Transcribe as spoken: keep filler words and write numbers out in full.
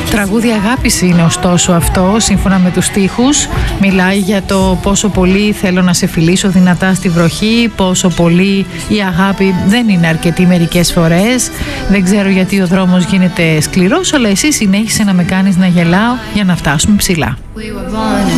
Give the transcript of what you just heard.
Τραγούδι αγάπης είναι ωστόσο αυτό, σύμφωνα με τους στίχους. Μιλάει για το πόσο πολύ θέλω να σε φιλήσω δυνατά στη βροχή, πόσο πολύ η αγάπη δεν είναι αρκετή μερικές φορές. Δεν ξέρω γιατί ο δρόμος γίνεται σκληρός, αλλά εσύ συνέχισε να με κάνεις να γελάω για να φτάσουμε ψηλά.